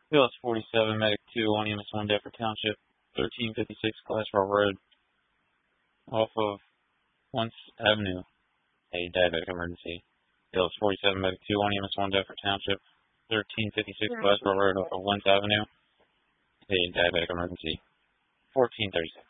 BLS 47, Medic 2, on EMS 1, Deptford Township, 1356 Glassboro Road, off of Once Avenue, a diabetic emergency. BLS 47, Medic 2, on EMS 1, Deptford Township, 1356 Glassboro Road, off of Once Avenue, a diabetic emergency. 1436.